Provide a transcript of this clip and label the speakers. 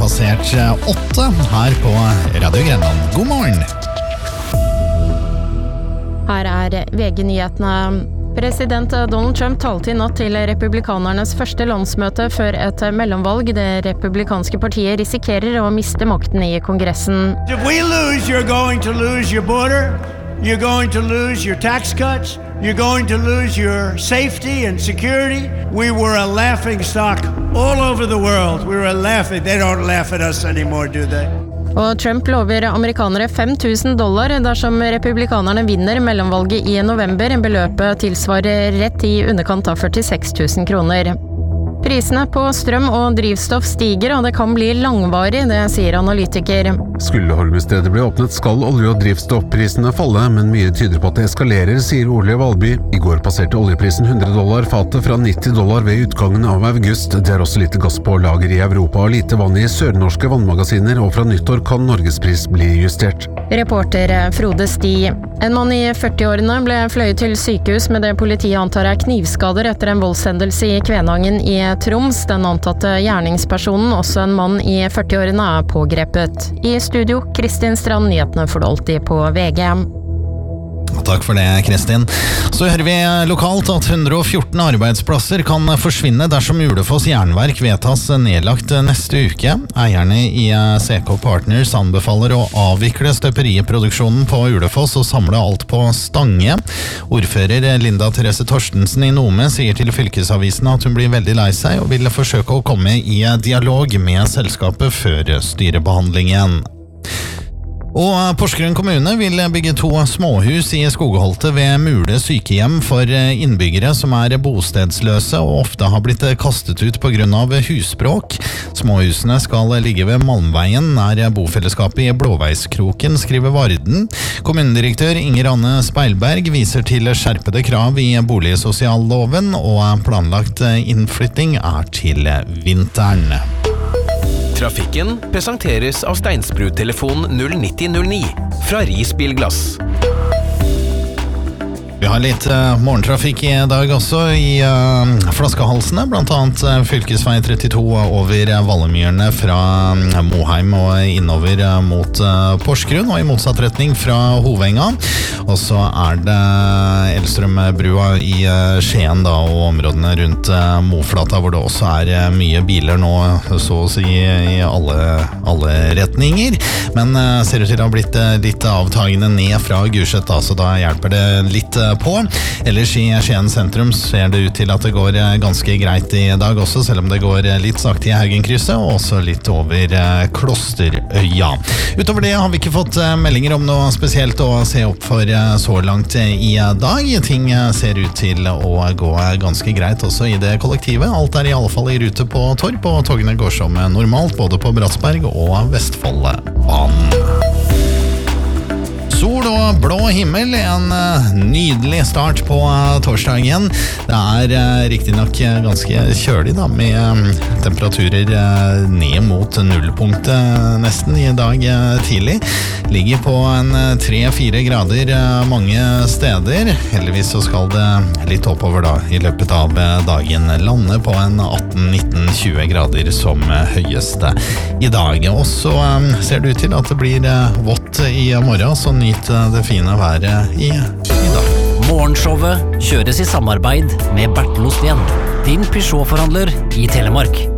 Speaker 1: passert 8 her på Radio Grenland. God morgen!
Speaker 2: Her VG-nyhetene. President Donald Trump talte I natt til republikanernes første landsmøte før et mellomvalg. Det republikanske partiet risikerer å miste makten I Kongressen.
Speaker 3: If we lose, you're going to lose your border. You're going to lose your tax cuts. You're going to lose your safety and security. We were a laughing stock all over the world. We were laughing. They don't laugh at us anymore, do they?
Speaker 2: Og Trump lover amerikanere $5,000 dersom republikanerne vinner mellomvalget I november. Beløpet tilsvarer rett I underkant av 46 000 kroner. Prisene på strøm og drivstoff stiger, og det kan bli langvarig, det sier analytiker.
Speaker 4: Skulle Holmestredet bli åpnet, skal olje- og drivstoffprisene falle, men mye tyder på at det eskalerer, sier Ole Valby. I går passerte oljeprisen $100 fatet fra $90 ved utgangen av august. Det også lite gass på lager I Europa og lite vann I sørnorske vannmagasiner, og fra nyttår kan Norgespris bli justert.
Speaker 2: Reporter Frode Sti. En mann I 40-årene ble fløyet til sykehus med det politiet antar knivskader etter en voldshendelse I Kvænangen I Troms. Den antatte gjerningspersonen, også en mann I 40-årene, pågrepet. I studio, Kristin Strand, nyhetene får du alltid på VG.
Speaker 1: Takk for det, Kristin. Så hører vi lokalt at 114 arbeidsplasser kan forsvinne dersom Ulefoss jernverk vedtas nedlagt neste uke. Eierne I CK Partners anbefaler å avvikle støperiproduksjonen på Ulefoss og samle alt på Stange. Ordfører Linda Therese Torstensen I Nome sier til Fylkesavisen at hun blir veldig lei seg og vil forsøke å komme I dialog med selskapet før styrebehandlingen. Og Porsgrunn kommune vil bygge 2 småhus I Skogholtet ved Mule sykehjem for innbyggere som bostedsløse og ofte har blitt kastet ut på grunn av husbråk. Småhusene skal ligge ved Malmveien nær bofellesskapet I Blåveiskroken, skriver Varden. Kommunedirektør Inger Anne Speilberg viser til skjerpede krav I boligsosialloven, og planlagt innflytting til vinteren.
Speaker 5: Trafikken presenteres av Steinsbrud-telefon 09009 fra Risbilglass.
Speaker 1: Vi har litt morgentrafikk I dag også I flaskehalsene, blant annet fylkesvei 32 over Vallemyrene fra Moheim og innover mot Porsgrunn, og I motsatt retning fra Hovenga. Og så det Elstrømbrua I Skien da, og områdene rundt Moflata, hvor det også mye biler nå, så å si I alle retninger. Men ser ut til å ha blitt litt avtagende ned fra Gulset, da, så da hjelper det litt på. Ellers I Skien sentrum ser det ut til at det går ganske greit I dag også, selv om det går litt sakte I Haugenkrysset, og også litt over Klosterøya. Utover det har vi ikke fått meldinger om noe spesielt å se opp for så langt I dag. Ting ser ut til å gå ganske greit også I det kollektivet. Alt I alle fall I rute på Torp, og togene går som normalt både på Bratsberg og Vestfoldbanen. Sol og blå himmel, en nydelig start på torsdagen. Det riktig nok ganske kjølig da, med temperaturer ned mot nullpunktet nesten I dag tidlig. Ligger på en 3-4 grader mange steder. Heldigvis så skal det litt oppover da I løpet av dagen. Lande på en 18-19-20 grader som høyeste I dag. Og så ser det ut til at det blir vått I morgen, så nyt det fine været I dag.
Speaker 6: Morgenshowet kjøres I samarbeid med Bertel Osten, din Peugeot-forhandler I Telemark.